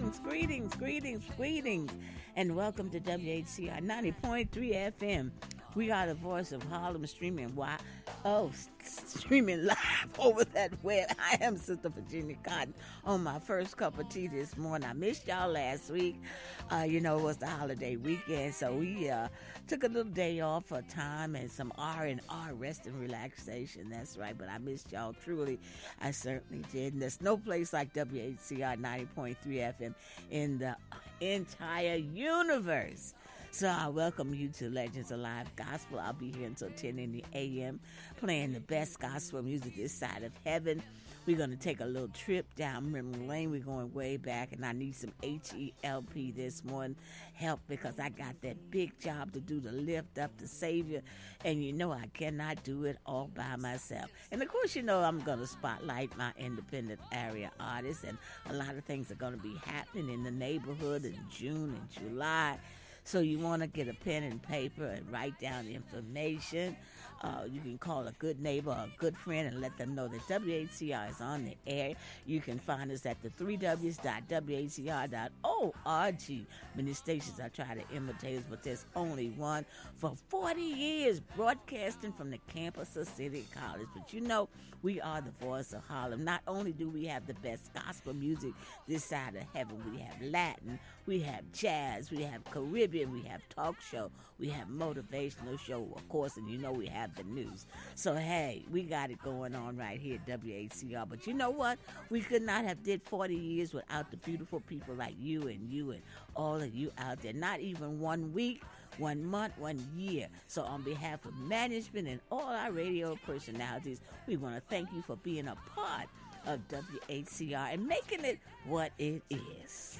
greetings, and welcome to WHCR 90.3 FM. We are the voice of Harlem, streaming streaming live over that web. I am Sister Virginia Cotton on my first cup of tea this morning. I missed y'all last week. It was the holiday weekend, so we took a little day off for time and some R&R, rest and relaxation. That's right, but I missed y'all truly. I certainly did. And there's no place like WHCR 90.3 FM in the entire universe. So I welcome you to Legends Alive Gospel. I'll be here until 10 in the a.m. playing the best gospel music this side of heaven. We're going to take a little trip down memory lane. We're going way back, and I need some HELP this morning help because I got that big job to do to lift up the Savior, and I cannot do it all by myself. And of course, I'm going to spotlight my independent area artists, and a lot of things are going to be happening in the neighborhood in June and July. So you want to get a pen and paper and write down the information. You can call a good neighbor or a good friend and let them know that WHCR is on the air. You can find us at the 3Ws.WHCR.org. Many stations I try to imitate us, but there's only one. For 40 years, broadcasting from the campus of City College. But we are the voice of Harlem. Not only do we have the best gospel music this side of heaven, we have Latin, we have jazz, we have Caribbean, we have talk show, we have motivational show, of course, and we have the news. So, hey, we got it going on right here at WHCR. But you know what? We could not have did 40 years without the beautiful people like you and all of you out there. Not even 1 week, 1 month, 1 year. So on behalf of management and all our radio personalities, we want to thank you for being a part of WHCR and making it what it is.